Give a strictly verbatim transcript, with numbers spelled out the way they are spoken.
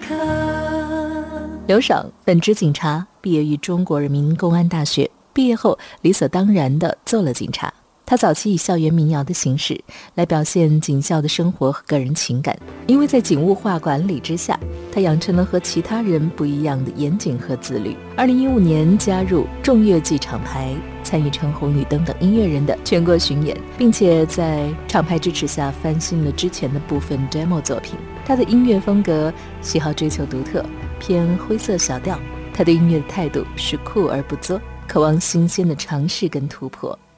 刻。 刘爽，本职警察，毕业于中国人民公安大学，毕业后理所当然地做了警察。他早期以校园民谣的形式来表现警校的生活和个人情感，因为在警务化管理之下，他养成了和其他人不一样的严谨和自律。二零一五年加入众乐季厂牌，参与陈鸿宇等等音乐人的全国巡演，并且在厂牌支持下翻新了之前的部分 demo 作品。他的音乐风格喜好追求独特，偏灰色小调。他对音乐的态度是酷而不作，渴望新鲜的尝试跟突破。